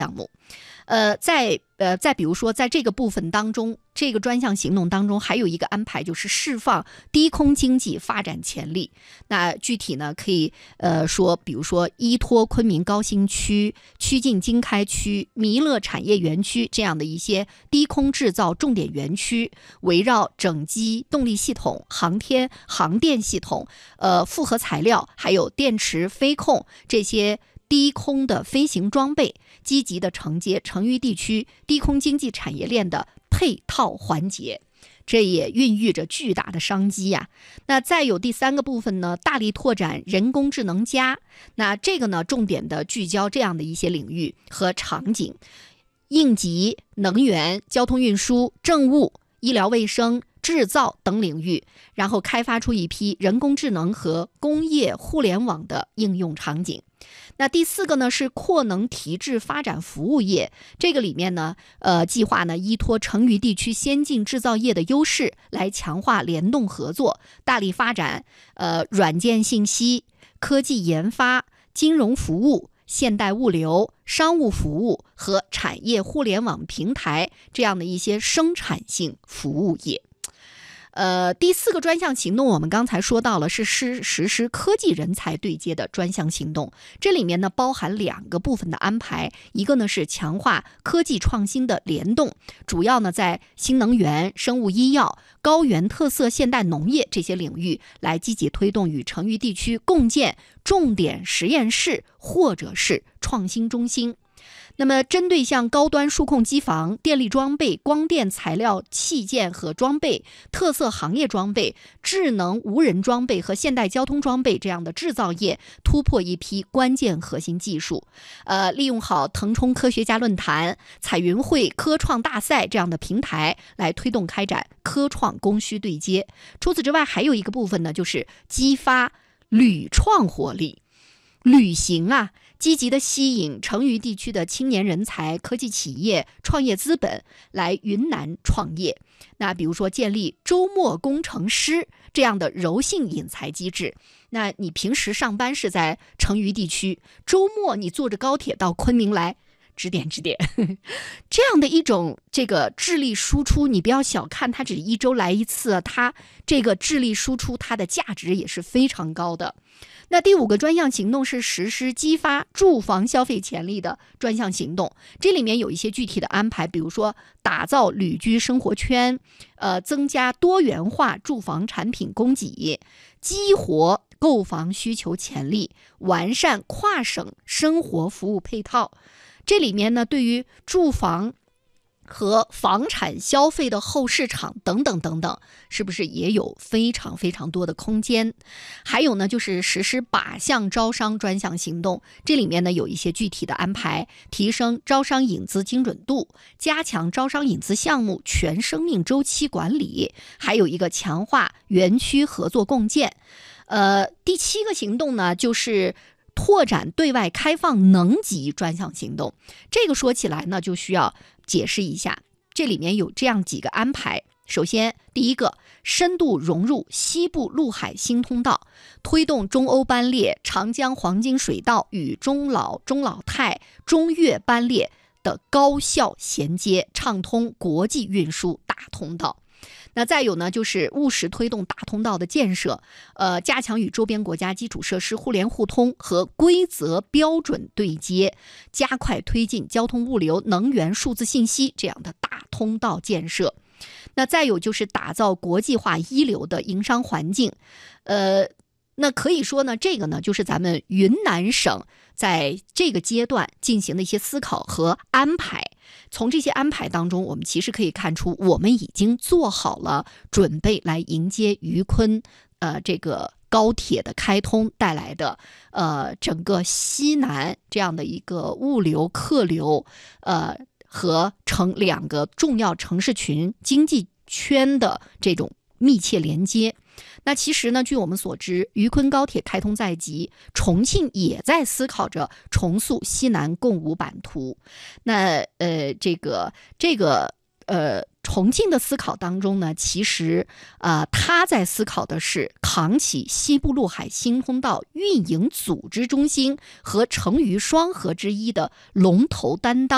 再比如说，在这个部分当中，这个专项行动当中还有一个安排，就是释放低空经济发展潜力。那具体呢，可以说，比如说依托昆明高新区、曲靖经开区、弥勒产业园区这样的一些低空制造重点园区，围绕整机动力系统、航天航电系统、复合材料，还有电池飞控这些低空的飞行装备，积极的承接成渝地区低空经济产业链的配套环节，这也孕育着巨大的商机呀。那再有第三个部分呢，大力拓展人工智能+，那这个呢，重点的聚焦这样的一些领域和场景：应急、能源、交通运输、政务、医疗卫生、制造等领域，然后开发出一批人工智能和工业互联网的应用场景。那第四个呢是扩能提质发展服务业，这个里面呢，计划呢依托成渝地区先进制造业的优势，来强化联动合作，大力发展软件信息、科技研发、金融服务、现代物流、商务服务和产业互联网平台这样的一些生产性服务业。第四个专项行动，我们刚才说到了是实施科技人才对接的专项行动，这里面呢包含两个部分的安排，一个呢是强化科技创新的联动，主要呢在新能源、生物医药、高原特色现代农业这些领域来积极推动与成渝地区共建重点实验室或者是创新中心。那么针对像高端数控机房、电力装备、光电材料器件和装备、特色行业装备、智能无人装备和现代交通装备这样的制造业，突破一批关键核心技术，利用好腾冲科学家论坛、彩云会科创大赛这样的平台来推动开展科创供需对接。除此之外，还有一个部分呢，就是激发旅创活力。旅行啊，积极的吸引成渝地区的青年人才、科技企业、创业资本来云南创业。那比如说建立周末工程师这样的柔性引才机制。那你平时上班是在成渝地区，周末你坐着高铁到昆明来指点指点，这样的一种这个智力输出，你不要小看它，只一周来一次，它这个智力输出它的价值也是非常高的。那第五个专项行动是实施激发住房消费潜力的专项行动，这里面有一些具体的安排，比如说打造旅居生活圈，增加多元化住房产品供给，激活购房需求潜力，完善跨省生活服务配套。这里面呢，对于住房和房产消费的后市场等等等等，是不是也有非常非常多的空间？还有呢，就是实施靶向招商专项行动，这里面呢有一些具体的安排，提升招商引资精准度，加强招商引资项目全生命周期管理，还有一个强化园区合作共建。第七个行动呢，就是拓展对外开放能级专项行动。这个说起来呢，就需要解释一下，这里面有这样几个安排。首先，第一个，深度融入西部陆海新通道，推动中欧班列、长江黄金水道与中老泰、中越班列的高效衔接，畅通国际运输大通道。那再有呢，就是务实推动大通道的建设，加强与周边国家基础设施互联互通和规则标准对接，加快推进交通物流、能源、数字信息这样的大通道建设。那再有就是打造国际化一流的营商环境，那可以说呢，这个呢就是咱们云南省在这个阶段进行的一些思考和安排。从这些安排当中，我们其实可以看出，我们已经做好了准备来迎接渝昆这个高铁的开通带来的整个西南这样的一个物流客流和两个重要城市群经济圈的这种密切连接。那其实呢，据我们所知，渝昆高铁开通在即，重庆也在思考着重塑西南共五版图。那重庆的思考当中呢，其实他在思考的是扛起西部陆海新通道运营组织中心和成渝双河之一的龙头担当。